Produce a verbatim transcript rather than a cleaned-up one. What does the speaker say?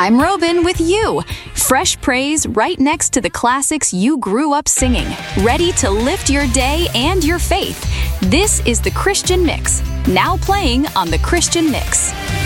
I'm Robin with you. Fresh praise right next to the classics you grew up singing. Ready to lift your day and your faith. This is the Christian Mix, now playing on the Christian Mix.